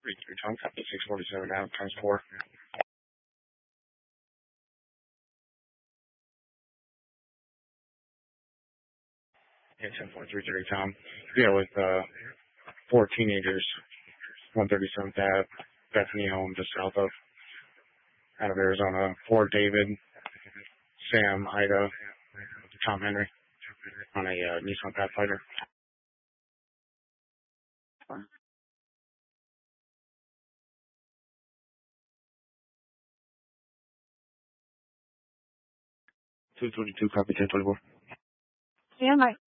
Tom, copy 647 out, times 4. Yeah, 10.33 Tom. Yeah, with 4 teenagers, 137th Ave, Bethany home, just south of, out of Arizona. 4 David, Sam, Ida, Tom Henry, on a Nissan Pathfinder. Fine. 222, copy 1024. Stand by.